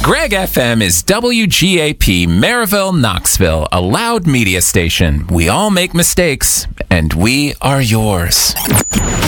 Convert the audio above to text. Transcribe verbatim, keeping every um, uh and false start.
Greg F M is W G A P Maryville, Knoxville, a loud media station. We all make mistakes, and we are yours.